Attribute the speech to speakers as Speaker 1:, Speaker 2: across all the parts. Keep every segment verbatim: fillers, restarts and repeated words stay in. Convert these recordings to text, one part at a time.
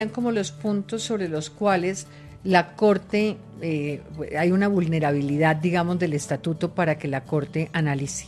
Speaker 1: como los puntos sobre los cuales la Corte, eh, hay una vulnerabilidad, digamos, del estatuto para que la Corte analice?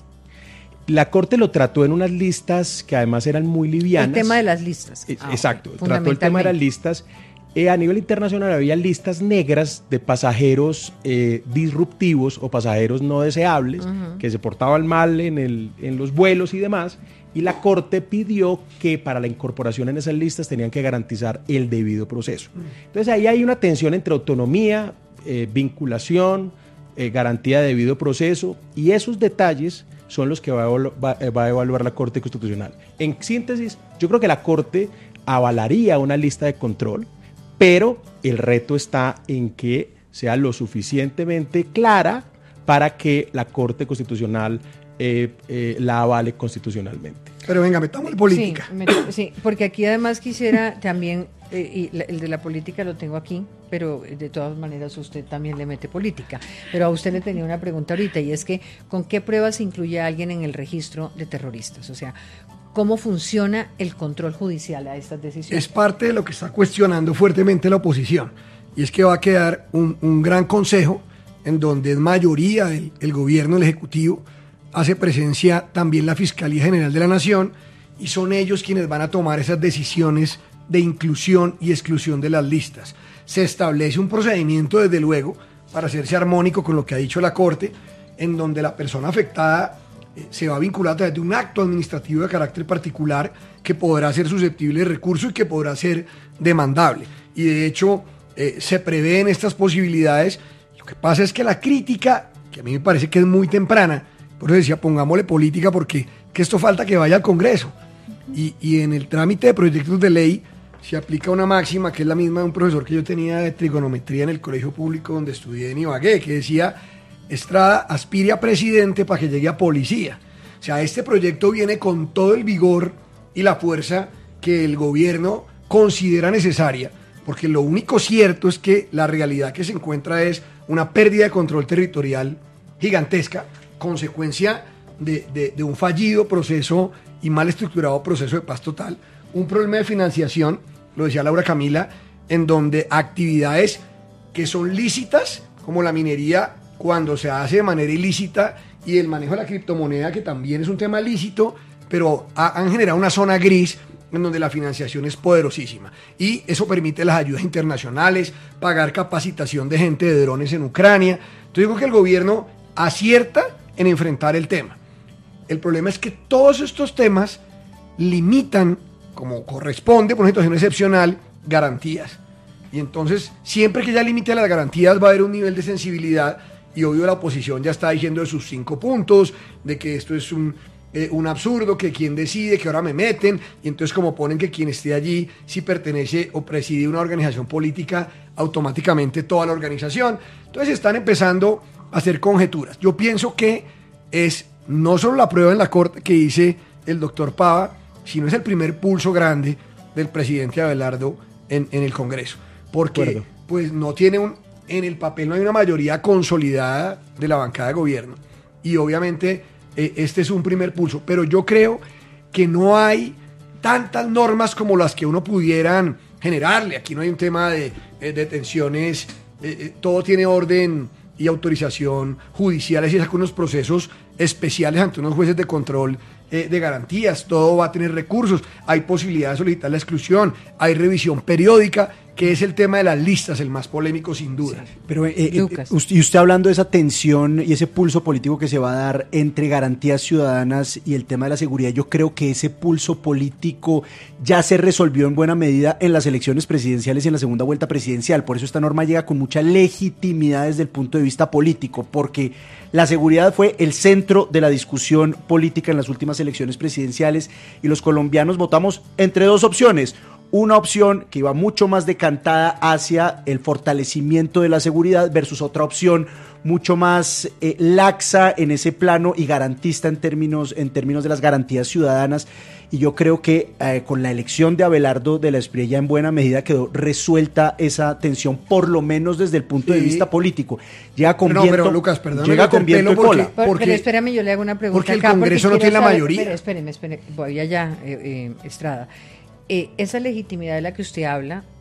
Speaker 2: La Corte lo trató en unas listas que además eran muy livianas.
Speaker 1: El tema de las listas.
Speaker 2: Eh,
Speaker 1: ah,
Speaker 2: exacto,
Speaker 1: okay.
Speaker 2: trató el tema de las listas. Eh, a nivel internacional había listas negras de pasajeros eh, disruptivos o pasajeros no deseables, uh-huh. que se portaban mal en, el, en los vuelos y demás, y la Corte pidió que para la incorporación en esas listas tenían que garantizar el debido proceso. Entonces ahí hay una tensión entre autonomía, eh, vinculación, eh, garantía de debido proceso, y esos detalles son los que va a, evalu- va, va a evaluar la Corte Constitucional. En síntesis, yo creo que la Corte avalaría una lista de control, pero el reto está en que sea lo suficientemente clara para que la Corte Constitucional eh, eh, la avale constitucionalmente.
Speaker 3: Pero venga, metamos en política.
Speaker 1: Sí, me, sí, porque aquí además quisiera también, eh, y la, el de la política lo tengo aquí, pero de todas maneras usted también le mete política. Pero a usted le tenía una pregunta ahorita, y es que ¿con qué pruebas incluye a alguien en el registro de terroristas? O sea, ¿cómo funciona el control judicial a estas decisiones?
Speaker 3: Es parte de lo que está cuestionando fuertemente la oposición, y es que va a quedar un, un gran consejo en donde es mayoría el, el gobierno, el ejecutivo, hace presencia también la Fiscalía General de la Nación, y son ellos quienes van a tomar esas decisiones de inclusión y exclusión de las listas. Se establece un procedimiento, desde luego, para hacerse armónico con lo que ha dicho la Corte, en donde la persona afectada eh, se va a vincular a través de un acto administrativo de carácter particular que podrá ser susceptible de recurso y que podrá ser demandable. Y de hecho, eh, se prevén estas posibilidades. Lo que pasa es que la crítica, que a mí me parece que es muy temprana, por eso decía, pongámosle política, porque que esto falta que vaya al Congreso. Y, y en el trámite de proyectos de ley se aplica una máxima que es la misma de un profesor que yo tenía de trigonometría en el colegio público donde estudié en Ibagué, que decía: Estrada, aspire a presidente para que llegue a policía. O sea, este proyecto viene con todo el vigor y la fuerza que el gobierno considera necesaria, porque lo único cierto es que la realidad que se encuentra es una pérdida de control territorial gigantesca, consecuencia de, de, de un fallido proceso y mal estructurado proceso de paz total, un problema de financiación, lo decía Laura Camila, en donde actividades que son lícitas, como la minería, cuando se hace de manera ilícita, y el manejo de la criptomoneda, que también es un tema lícito, pero ha, han generado una zona gris en donde la financiación es poderosísima. Y eso permite las ayudas internacionales, pagar capacitación de gente de drones en Ucrania. Entonces digo que el gobierno acierta en enfrentar el tema. El problema es que todos estos temas limitan, como corresponde por una situación excepcional, garantías. Y entonces, siempre que ya limite las garantías, va a haber un nivel de sensibilidad, y obvio la oposición ya está diciendo de sus cinco puntos, de que esto es un, eh, un absurdo, que quién decide, que ahora me meten, y entonces como ponen que quien esté allí, si pertenece o preside una organización política, automáticamente toda la organización. Entonces están empezando a hacer conjeturas. Yo pienso que es no solo la prueba en la Corte que dice el doctor Pava, sino es el primer pulso grande del presidente Abelardo en, en el Congreso, porque pues no tiene un, en el papel no hay una mayoría consolidada de la bancada de gobierno, y obviamente eh, este es un primer pulso, pero yo creo que no hay tantas normas como las que uno pudieran generarle. Aquí no hay un tema de eh, detenciones, eh, eh, todo tiene orden y autorización judiciales, y es algunos procesos especiales ante unos jueces de control eh, de garantías. Todo va a tener recursos, hay posibilidad de solicitar la exclusión, hay revisión periódica, que es el tema de las listas, el más polémico sin duda.
Speaker 4: Sí. Pero eh, eh, usted, y usted hablando de esa tensión y ese pulso político que se va a dar entre garantías ciudadanas y el tema de la seguridad, yo creo que ese pulso político ya se resolvió en buena medida en las elecciones presidenciales y en la segunda vuelta presidencial. Por eso esta norma llega con mucha legitimidad desde el punto de vista político, porque la seguridad fue el centro de la discusión política en las últimas elecciones presidenciales, y los colombianos votamos entre dos opciones. Una opción que iba mucho más decantada hacia el fortalecimiento de la seguridad versus otra opción mucho más eh, laxa en ese plano y garantista en términos, en términos de las garantías ciudadanas. Y yo creo que eh, con la elección de Abelardo de la Espriella en buena medida quedó resuelta esa tensión, por lo menos desde el punto sí. de vista político. Llega con
Speaker 3: no,
Speaker 4: viento,
Speaker 3: pero Lucas, perdón,
Speaker 4: llega con viento y cola.
Speaker 1: Porque, porque, pero espérame, yo le hago una pregunta
Speaker 3: porque el
Speaker 1: acá,
Speaker 3: Congreso
Speaker 1: porque
Speaker 3: no tiene la
Speaker 1: saber,
Speaker 3: mayoría.
Speaker 1: Pero espéreme, espéreme, voy allá, eh, eh, Estrada. Eh, esa legitimidad de la que usted habla